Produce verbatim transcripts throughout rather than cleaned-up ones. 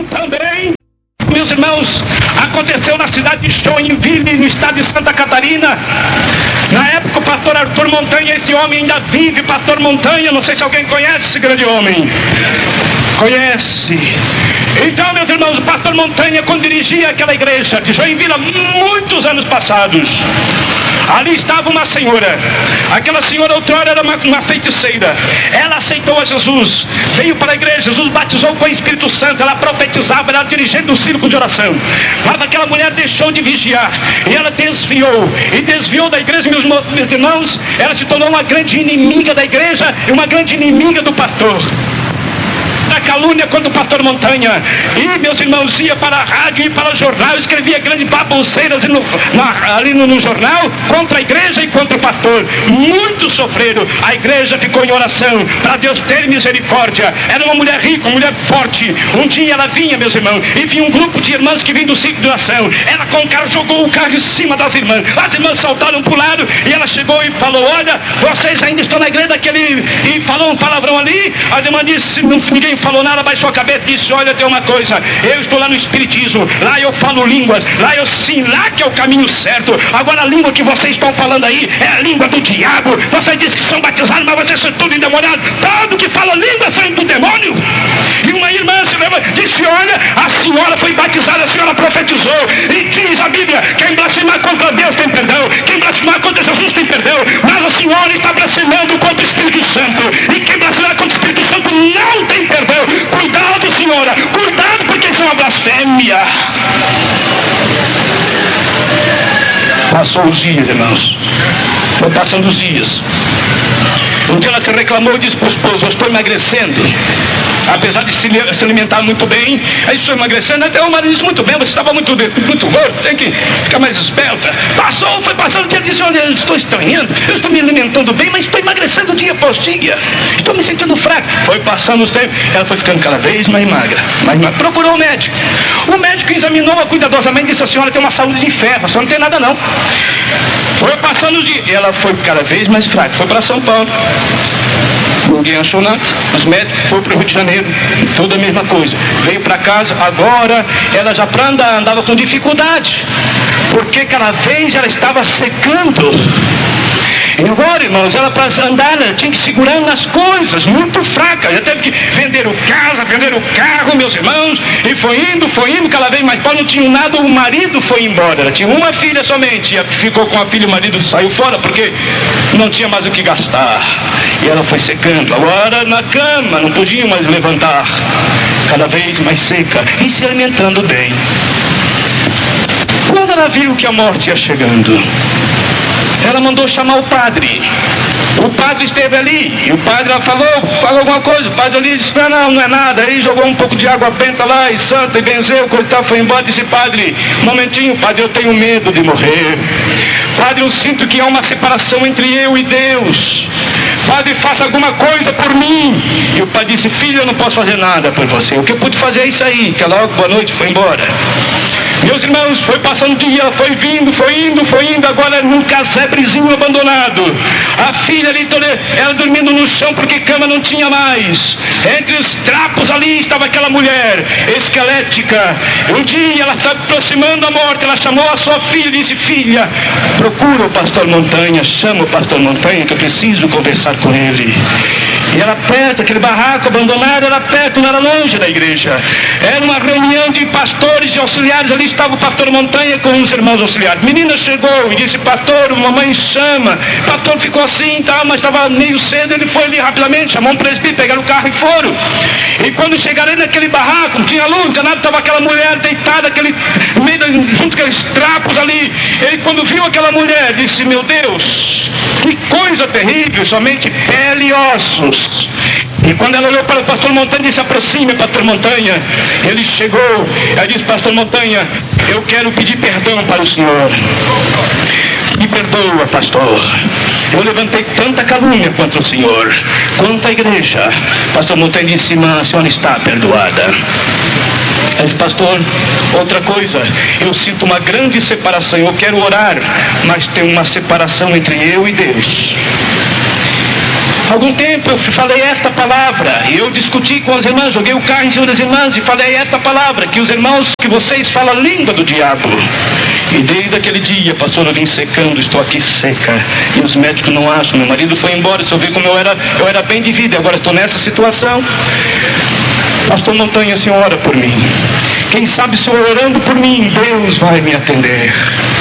também, meus irmãos, aconteceu na cidade de Joinville, no estado de Santa Catarina. Na época o pastor Arthur Montanha, esse homem ainda vive, pastor Montanha, não sei se alguém conhece esse grande homem. Conhece. Então, meus irmãos, o pastor Montanha, quando dirigia aquela igreja de Joinville há muitos anos passados, ali estava uma senhora. Aquela senhora outrora era uma, uma feiticeira. Ela aceitou a Jesus, veio para a igreja, Jesus batizou com o Espírito Santo, ela profetizava, ela dirigindo o círculo de oração. Mas aquela mulher deixou de vigiar e ela desviou, e desviou da igreja, meus, meus irmãos. Ela se tornou uma grande inimiga da igreja e uma grande inimiga do pastor. Da calúnia contra o pastor Montanha. E, meus irmãos, ia para a rádio e para o jornal, escrevia grandes baboseiras no, na, ali no, no jornal contra a igreja e contra o pastor. Muitos sofreram. A igreja ficou em oração para Deus ter misericórdia. Era uma mulher rica, uma mulher forte. Um dia ela vinha, meus irmãos, e vinha um grupo de irmãs que vinham do ciclo de oração. Ela com o carro jogou o carro em cima das irmãs. As irmãs saltaram para o lado e ela chegou e falou: olha, vocês ainda estão na igreja daquele... E falou um palavrão ali. A irmã disse: ninguém falou nada, baixou a cabeça e disse: olha, tem uma coisa, eu estou lá no Espiritismo, lá eu falo línguas, lá eu sim, lá que é o caminho certo. Agora a língua que vocês estão falando aí é a língua do diabo. Vocês dizem que são batizados, mas vocês são tudo endemoniados. Todo que fala língua sai do demônio. E uma irmã se lembra, disse: olha, a senhora foi batizada, a senhora profetizou, e diz a Bíblia: quem blasfemar contra Deus tem perdão, quem blasfemar contra Jesus tem perdão, mas a senhora está blasfemando contra o Espírito Santo, e quem blasfemar contra o Espírito Santo não tem perdão. Cuidado, senhora, cuidado, porque isso é uma blasfêmia. Passou os dias, irmãos. Foi passando os dias. Um dia ela se reclamou e disse para o esposo: eu estou emagrecendo. Apesar de se, se alimentar muito bem, aí estou emagrecendo. Até o marido disse: muito bem, você estava muito, muito gordo, tem que ficar mais esperta. Passou, foi passando o dia e disse: olha, eu estou estranhando, eu estou me alimentando bem, mas estou emagrecendo dia após dia, estou me sentindo fraco. Foi passando os tempos, ela foi ficando cada vez mais magra, mais magra. Procurou o médico. O médico examinou-a cuidadosamente e disse: a senhora tem uma saúde de ferro, a senhora não tem nada não. Foi passando os dias, e ela foi cada vez mais fraca. Foi para São Paulo, ninguém achou nada. Os médicos foram para o Rio de Janeiro, toda a mesma coisa. Veio para casa, agora ela já para andar andava com dificuldade, porque cada vez ela estava secando. E agora, irmãos, ela para andar, ela tinha que segurar nas coisas, muito fraca. Já teve que vender o casa, vender o carro, meus irmãos, e foi indo, foi indo, cada vez mais pobre, não tinha nada. O marido foi embora, ela tinha uma filha somente, e ficou com a filha, o marido saiu fora, porque não tinha mais o que gastar. E ela foi secando, agora na cama, não podia mais levantar, cada vez mais seca, e se alimentando bem. Quando ela viu que a morte ia chegando, ela mandou chamar o padre. O padre esteve ali, e o padre falou, falou alguma coisa. O padre ali disse: não, não, não é nada. Aí jogou um pouco de água benta lá, e santa, e benzeu, coitado, foi embora. Disse: padre, um momentinho, padre, eu tenho medo de morrer. Padre, eu sinto que há uma separação entre eu e Deus. Padre, faça alguma coisa por mim. E o padre disse: filho, eu não posso fazer nada por você. O que eu pude fazer é isso aí. Que logo, boa noite, foi embora. Meus irmãos, foi passando o dia, ela foi vindo, foi indo, foi indo, agora num casebrezinho abandonado. A filha ali, ela dormindo no chão porque cama não tinha mais. Entre os trapos ali estava aquela mulher esquelética. Um dia ela estava aproximando da morte, ela chamou a sua filha e disse: filha, procura o pastor Montanha, chama o pastor Montanha que eu preciso conversar com ele. E ela perto, aquele barraco abandonado, era perto, não era longe da igreja. Era uma reunião de pastores e auxiliares, ali estava o pastor Montanha com os irmãos auxiliares. Menina chegou e disse: pastor, mamãe chama. O pastor ficou assim, tá, mas estava meio cedo, ele foi ali rapidamente, chamou um presbítero, pegaram o carro e foram. E quando chegaram naquele barraco, não tinha luz, não tinha nada, estava aquela mulher deitada, aquele, meio da, junto com aqueles trapos ali. Ele, quando viu aquela mulher, disse: meu Deus, que coisa terrível, somente pele e ossos. E quando ela olhou para o pastor Montanha, disse: aproxime, pastor Montanha. Ele chegou, ela disse: pastor Montanha, eu quero pedir perdão para o senhor. Me perdoa, pastor. Eu levantei tanta calúnia contra o senhor, quanto a igreja. Pastor Montanha disse: irmã, a senhora está perdoada. Ela disse: pastor, outra coisa, eu sinto uma grande separação, eu quero orar, mas tem uma separação entre eu e Deus. Algum tempo eu falei esta palavra, e eu discuti com as irmãs, joguei o carro em cima das irmãs e falei esta palavra, que os irmãos, que vocês falam a língua do diabo. E desde aquele dia, pastor, eu vim secando, estou aqui seca, e os médicos não acham, meu marido foi embora, se eu ver como eu era, eu era bem de vida, agora estou nessa situação. Pastor Montanha, senhor ora por mim. Quem sabe se eu orando por mim, Deus vai me atender.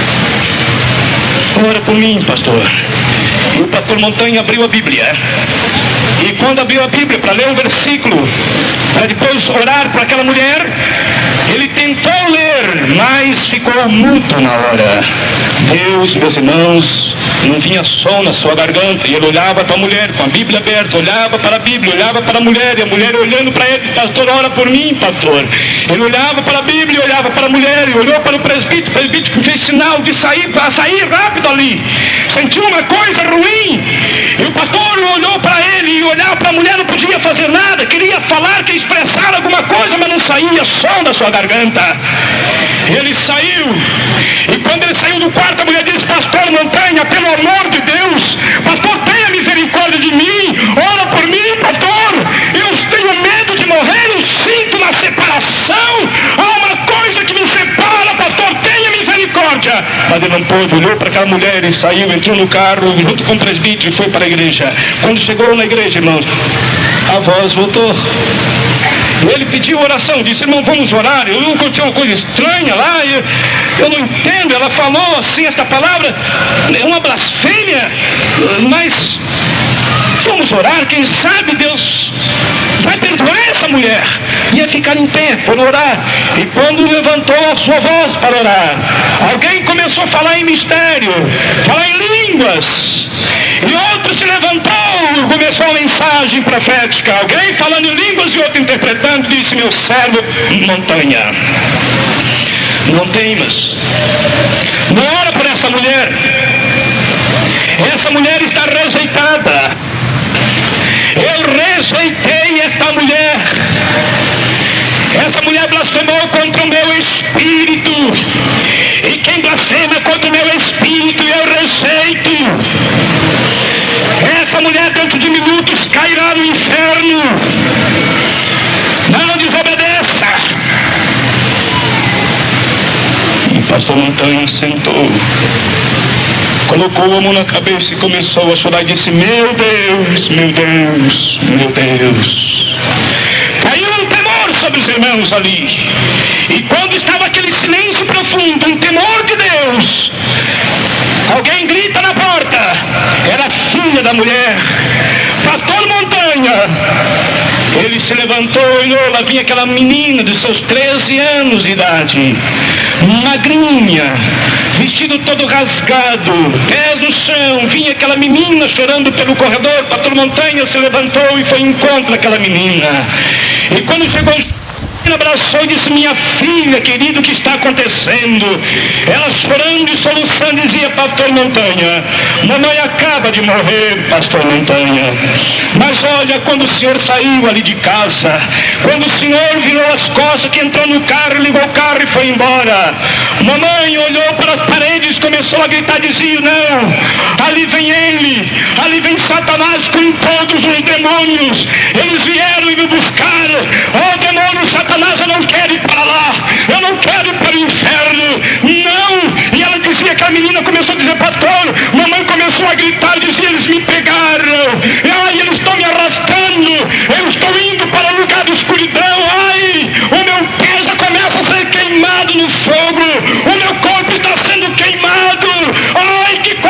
Ora por mim, pastor. E o pastor Montanha abriu a Bíblia. E quando abriu a Bíblia para ler um versículo, para depois orar para aquela mulher, ele tentou ler, mas ficou mudo na hora. Deus, meus irmãos, não vinha som na sua garganta, e ele olhava para a mulher com a Bíblia aberta, olhava para a Bíblia, olhava para a mulher, e a mulher olhando para ele, pastor, ora por mim, pastor. Ele olhava para a Bíblia, olhava para a mulher, e olhou para o presbítero, o presbítero fez sinal de sair, para sair rápido ali, sentiu uma coisa ruim, e o pastor olhou para ele, e olhava para a mulher, não podia fazer nada, queria falar, queria expressar alguma coisa, mas não saía som da sua garganta. Ele saiu, e quando ele saiu do quarto, a mulher disse, pastor Montanha, pelo amor de Deus, pastor, tenha misericórdia de mim, ora por mim, pastor, eu tenho medo de morrer, eu sinto uma separação, há uma coisa que me separa, pastor, tenha misericórdia. Mas ele não pôde, olhou para aquela mulher e saiu, entrou no carro, junto com o presbítero e foi para a igreja. Quando chegou na igreja, irmãos, a voz voltou. Ele pediu oração, disse, irmão, vamos orar. Eu nunca tinha uma coisa estranha lá, eu, eu não entendo. Ela falou assim, esta palavra é uma blasfêmia, mas vamos orar, quem sabe Deus vai perdoar essa mulher. Ia ficar em pé por orar. E quando levantou a sua voz para orar, alguém começou a falar em mistério, falar em línguas. E outro se levantou, começou a mensagem profética. Alguém falando em línguas e outro interpretando, disse, meu servo Montanha, não temas, não ora por essa mulher. Essa mulher está rejeitada. Eu rejeitei esta mulher. Essa mulher blasfemou contra o meu espírito. E quem blasfema contra o meu espírito, eu rejeito. Essa mulher dentro de minutos cairá no inferno. Não desobedeça. E o pastor Montanha sentou, colocou a mão na cabeça e começou a chorar e disse, meu Deus, meu Deus, meu Deus. Caiu um temor sobre os irmãos ali. E quando estava aquele silêncio profundo, um temor de Deus, alguém grita na porta. Era a filha da mulher, pastor Montanha. Ele se levantou e lá vinha aquela menina de seus treze anos de idade, magrinha, vestido todo rasgado, pés no chão. Vinha aquela menina chorando pelo corredor. Pastor Montanha se levantou e foi em encontro daquela menina. E quando chegou, abraçou e disse, minha filha querida, o que está acontecendo? Ela chorando e soluçando dizia, pastor Montanha, mamãe acaba de morrer, pastor Montanha. Mas olha, quando o senhor saiu ali de casa, quando o senhor virou as costas, que entrou no carro, ligou o carro e foi embora, mamãe olhou para as paredes, começou a gritar, dizia, não, ali vem ele, ali vem Satanás com todos os demônios, eles vieram e me buscaram, oh demônio, Satanás, eu não quero ir para lá, eu não quero ir para o inferno, não. E ela dizia, que a menina começou a dizer, pastor, mamãe começou a gritar, dizia, eles me pegaram, ai, eles estão me arrastando, eu estou indo para o lugar da escuridão, ai, o meu pé já começa a ser queimado no fogo,